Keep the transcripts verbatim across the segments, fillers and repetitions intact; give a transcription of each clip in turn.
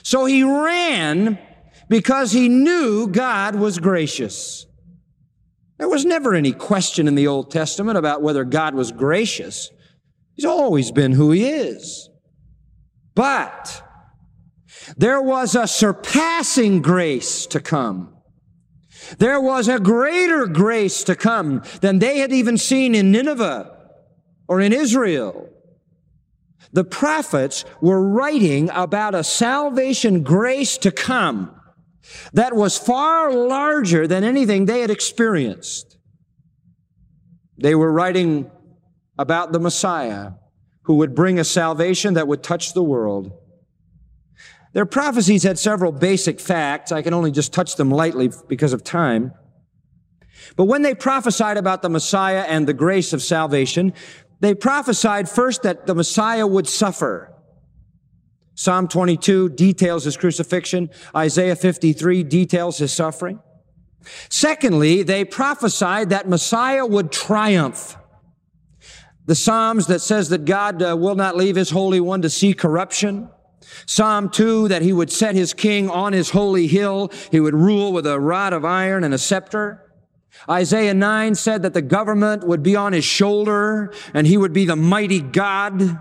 So he ran because he knew God was gracious. There was never any question in the Old Testament about whether God was gracious. He's always been who he is. But there was a surpassing grace to come. There was a greater grace to come than they had even seen in Nineveh or in Israel. The prophets were writing about a salvation grace to come that was far larger than anything they had experienced. They were writing about the Messiah who would bring a salvation that would touch the world. Their prophecies had several basic facts. I can only just touch them lightly because of time. But when they prophesied about the Messiah and the grace of salvation, they prophesied first that the Messiah would suffer. Psalm twenty-two details his crucifixion. Isaiah fifty-three details his suffering. Secondly, they prophesied that Messiah would triumph. The Psalms that says that God uh, will not leave his Holy One to see corruption. Psalm two, that he would set his king on his holy hill. He would rule with a rod of iron and a scepter. Isaiah nine said that the government would be on his shoulder and he would be the mighty God.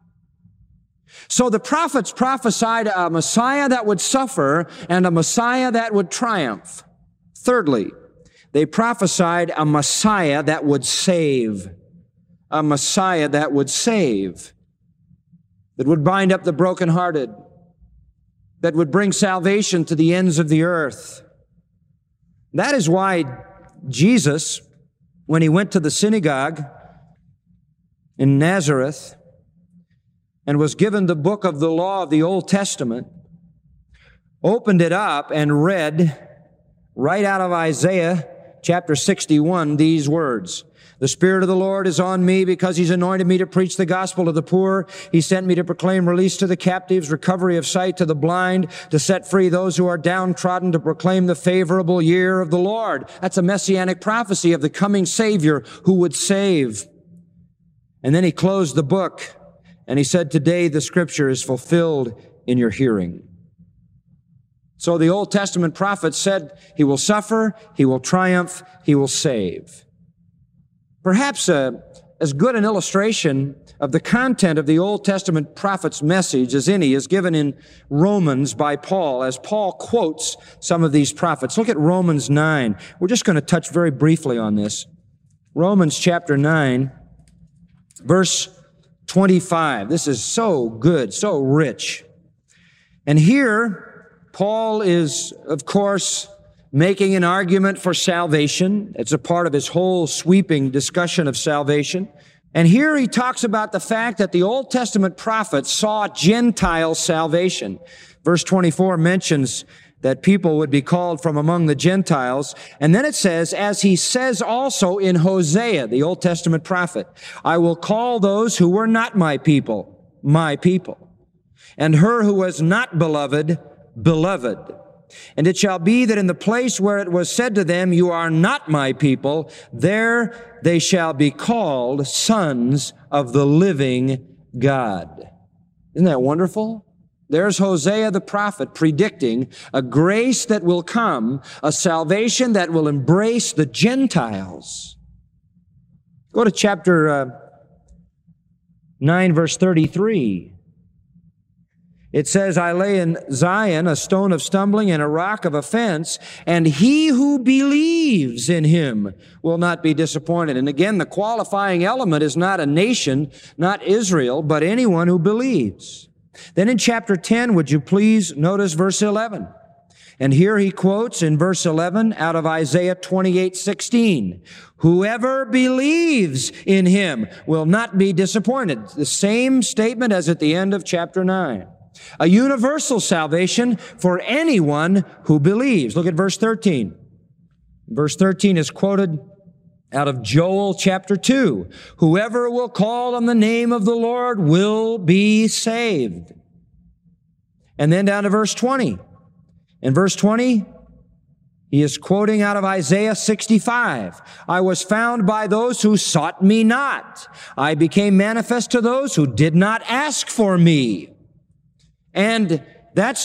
So the prophets prophesied a Messiah that would suffer and a Messiah that would triumph. Thirdly, they prophesied a Messiah that would save. A Messiah that would save. That would bind up the brokenhearted. That would bring salvation to the ends of the earth. That is why Jesus, when he went to the synagogue in Nazareth and was given the book of the law of the Old Testament, opened it up and read right out of Isaiah chapter sixty-one these words. The Spirit of the Lord is on me because he's anointed me to preach the gospel to the poor. He sent me to proclaim release to the captives, recovery of sight to the blind, to set free those who are downtrodden, to proclaim the favorable year of the Lord. That's a messianic prophecy of the coming Savior who would save. And then he closed the book and he said, today the scripture is fulfilled in your hearing. So the Old Testament prophets said he will suffer, he will triumph, he will save. Perhaps uh, as good an illustration of the content of the Old Testament prophet's message as any is given in Romans by Paul, as Paul quotes some of these prophets. Look at Romans nine. We're just going to touch very briefly on this. Romans chapter nine, verse twenty-five. This is so good, so rich. And here, Paul is, of course, making an argument for salvation. It's a part of his whole sweeping discussion of salvation. And here he talks about the fact that the Old Testament prophets saw Gentile salvation. Verse twenty-four mentions that people would be called from among the Gentiles. And then it says, as he says also in Hosea, the Old Testament prophet, I will call those who were not my people, my people, and her who was not beloved, beloved. And it shall be that in the place where it was said to them, you are not my people, there they shall be called sons of the living God. Isn't that wonderful? There's Hosea the prophet predicting a grace that will come, a salvation that will embrace the Gentiles. Go to chapter uh, nine, verse thirty-three. It says, I lay in Zion a stone of stumbling and a rock of offense, and he who believes in him will not be disappointed. And again, the qualifying element is not a nation, not Israel, but anyone who believes. Then in chapter ten, would you please notice verse eleven? And here he quotes in verse eleven out of Isaiah twenty-eight sixteen. Whoever believes in him will not be disappointed. The same statement as at the end of chapter nine. A universal salvation for anyone who believes. Look at verse thirteen. Verse thirteen is quoted out of Joel chapter two. Whoever will call on the name of the Lord will be saved. And then down to verse twenty. In verse twenty, he is quoting out of Isaiah sixty-five. I was found by those who sought me not. I became manifest to those who did not ask for me. And that's